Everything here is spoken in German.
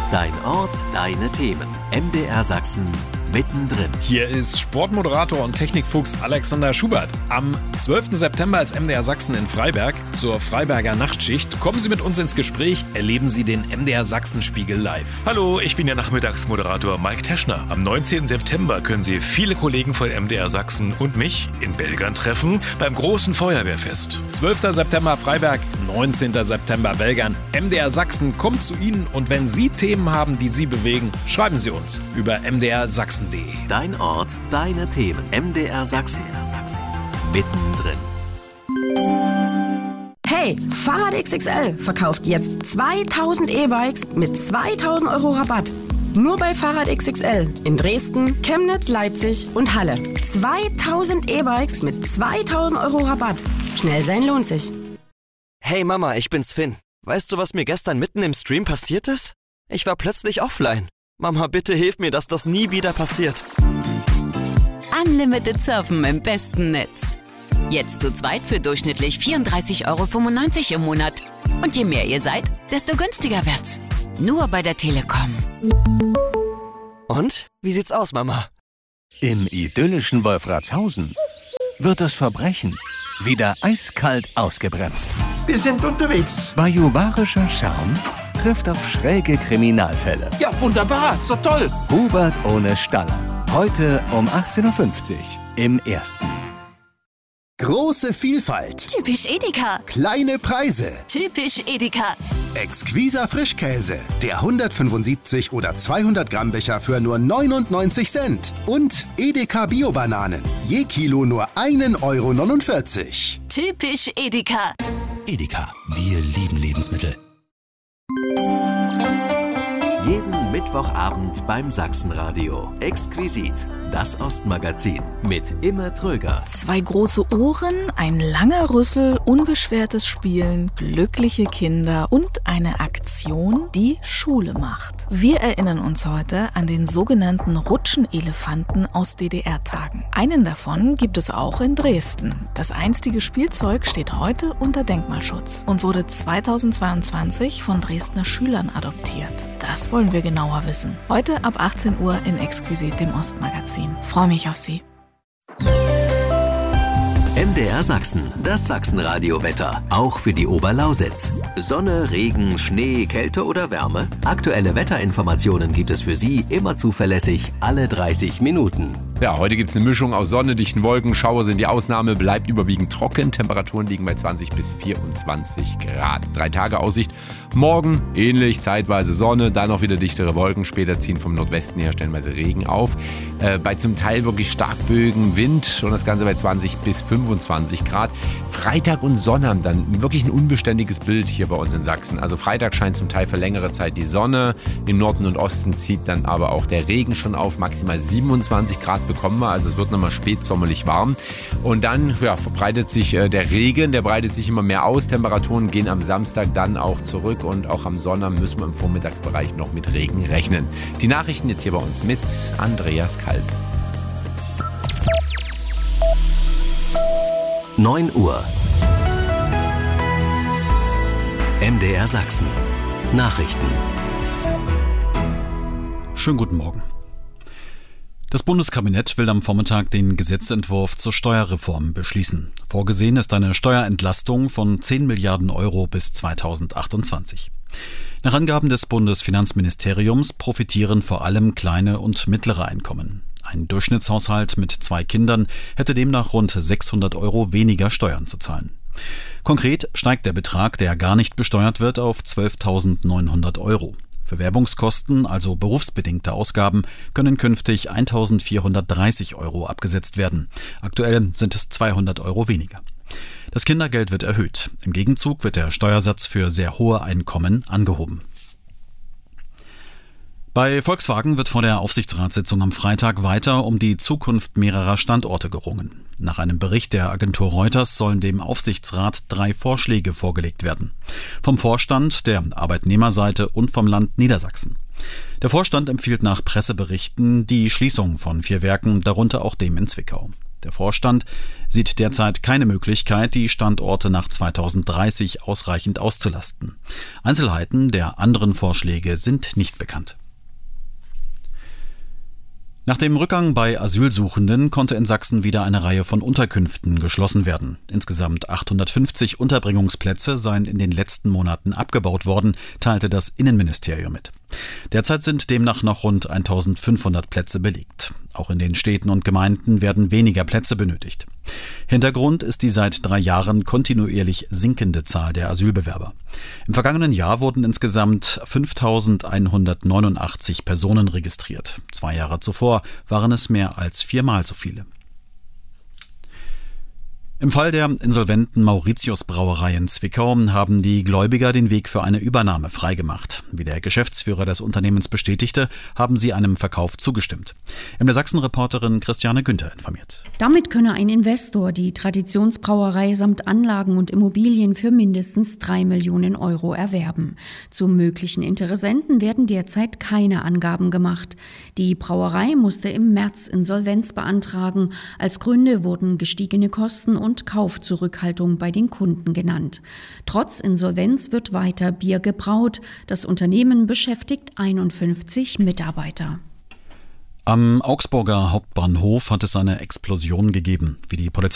Dein Ort, deine Themen. MDR Sachsen mittendrin. Hier ist Sportmoderator und Technikfuchs Alexander Schubert. Am 12. September ist MDR Sachsen in Freiberg zur Freiberger Nachtschicht. Kommen Sie mit uns ins Gespräch, erleben Sie den MDR Sachsen-Spiegel live. Hallo, ich bin der Nachmittagsmoderator Mike Teschner. Am 19. September können Sie viele Kollegen von MDR Sachsen und mich in Belgern treffen beim großen Feuerwehrfest. 12. September Freiberg, 19. September Belgern. MDR Sachsen kommt zu Ihnen und wenn Sie Themen haben, die Sie bewegen, schreiben Sie uns über mdrsachsen.de. Dein Ort, deine Themen. MDR Sachsen. Mittendrin. Hey, Fahrrad XXL verkauft jetzt 2000 E-Bikes mit 2000 € Rabatt. Nur bei Fahrrad XXL in Dresden, Chemnitz, Leipzig und Halle. 2000 E-Bikes mit 2000 € Rabatt. Schnell sein lohnt sich. Hey Mama, ich bin's Finn. Weißt du, was mir gestern mitten im Stream passiert ist? Ich war plötzlich offline. Mama, bitte hilf mir, dass das nie wieder passiert. Unlimited Surfen im besten Netz. Jetzt zu zweit für durchschnittlich 34,95 € im Monat. Und je mehr ihr seid, desto günstiger wird's. Nur bei der Telekom. Und? Wie sieht's aus, Mama? Im idyllischen Wolfratshausen wird das Verbrechen wieder eiskalt ausgebremst. Wir sind unterwegs. Bajuwarischer Charme trifft auf schräge Kriminalfälle. Ja, wunderbar. So toll. Hubert ohne Staller. Heute um 18:50 Uhr im Ersten. Große Vielfalt. Typisch Edeka. Kleine Preise. Typisch Edeka. Exquiser Frischkäse. Der 175 oder 200 Gramm Becher für nur 99 Cent. Und Edeka Bio-Bananen. Je Kilo nur 1,49 €. Typisch Edeka. Edeka. Wir lieben Lebensmittel. Jeden Mittwochabend beim Sachsenradio. Exquisit, das Ostmagazin mit Imme Tröger. 2 große Ohren, ein langer Rüssel, unbeschwertes Spielen, glückliche Kinder und eine Aktion, die Schule macht. Wir erinnern uns heute an den sogenannten Rutschenelefanten aus DDR-Tagen. Einen davon gibt es auch in Dresden. Das einstige Spielzeug steht heute unter Denkmalschutz und wurde 2022 von Dresdner Schülern adoptiert. Das wollen wir genauer wissen. Heute ab 18 Uhr in Exquisit, dem Ostmagazin. Freue mich auf Sie. MDR Sachsen, das Sachsenradio-Wetter, auch für die Oberlausitz. Sonne, Regen, Schnee, Kälte oder Wärme? Aktuelle Wetterinformationen gibt es für Sie immer zuverlässig alle 30 Minuten. Ja, heute gibt es eine Mischung aus Sonne, dichten Wolken, Schauer sind die Ausnahme, bleibt überwiegend trocken, Temperaturen liegen bei 20 bis 24 Grad. 3 Tage Aussicht, morgen ähnlich, zeitweise Sonne, dann auch wieder dichtere Wolken, später ziehen vom Nordwesten her stellenweise Regen auf. Bei zum Teil wirklich Starkbögen, Wind und das Ganze bei 20 bis 25 Grad. Freitag und Sonnabend dann wirklich ein unbeständiges Bild hier bei uns in Sachsen. Also Freitag scheint zum Teil für längere Zeit die Sonne, im Norden und Osten zieht dann aber auch der Regen schon auf, maximal 27 Grad bekommen wir, also es wird nochmal spätsommerlich warm. Und dann verbreitet sich der Regen, der breitet sich immer mehr aus. Temperaturen gehen am Samstag dann auch zurück und auch am Sonnabend müssen wir im Vormittagsbereich noch mit Regen rechnen. Die Nachrichten jetzt hier bei uns mit Andreas Kalb. 9 Uhr. MDR Sachsen. Nachrichten. Schönen guten Morgen. Das Bundeskabinett will am Vormittag den Gesetzentwurf zur Steuerreform beschließen. Vorgesehen ist eine Steuerentlastung von 10 Milliarden € bis 2028. Nach Angaben des Bundesfinanzministeriums profitieren vor allem kleine und mittlere Einkommen. Ein Durchschnittshaushalt mit 2 Kindern hätte demnach rund 600 € weniger Steuern zu zahlen. Konkret steigt der Betrag, der gar nicht besteuert wird, auf 12.900 €. Für Werbungskosten, also berufsbedingte Ausgaben, können künftig 1.430 € abgesetzt werden. Aktuell sind es 200 € weniger. Das Kindergeld wird erhöht. Im Gegenzug wird der Steuersatz für sehr hohe Einkommen angehoben. Bei Volkswagen wird vor der Aufsichtsratssitzung am Freitag weiter um die Zukunft mehrerer Standorte gerungen. Nach einem Bericht der Agentur Reuters sollen dem Aufsichtsrat 3 Vorschläge vorgelegt werden. Vom Vorstand, der Arbeitnehmerseite und vom Land Niedersachsen. Der Vorstand empfiehlt nach Presseberichten die Schließung von 4 Werken, darunter auch dem in Zwickau. Der Vorstand sieht derzeit keine Möglichkeit, die Standorte nach 2030 ausreichend auszulasten. Einzelheiten der anderen Vorschläge sind nicht bekannt. Nach dem Rückgang bei Asylsuchenden konnte in Sachsen wieder eine Reihe von Unterkünften geschlossen werden. Insgesamt 850 Unterbringungsplätze seien in den letzten Monaten abgebaut worden, teilte das Innenministerium mit. Derzeit sind demnach noch rund 1500 Plätze belegt. Auch in den Städten und Gemeinden werden weniger Plätze benötigt. Hintergrund ist die seit 3 Jahren kontinuierlich sinkende Zahl der Asylbewerber. Im vergangenen Jahr wurden insgesamt 5.189 Personen registriert. 2 Jahre zuvor waren es mehr als 4-mal so viele. Im Fall der insolventen Mauritius-Brauerei in Zwickau haben die Gläubiger den Weg für eine Übernahme freigemacht. Wie der Geschäftsführer des Unternehmens bestätigte, haben sie einem Verkauf zugestimmt. MDR Sachsen-Reporterin Christiane Günther informiert. Damit könne ein Investor die Traditionsbrauerei samt Anlagen und Immobilien für mindestens 3 Millionen Euro erwerben. Zu möglichen Interessenten werden derzeit keine Angaben gemacht. Die Brauerei musste im März Insolvenz beantragen. Als Gründe wurden gestiegene Kosten und Kaufzurückhaltung bei den Kunden genannt. Trotz Insolvenz wird weiter Bier gebraut. Das Unternehmen beschäftigt 51 Mitarbeiter. Am Augsburger Hauptbahnhof hat es eine Explosion gegeben. Wie die Polizei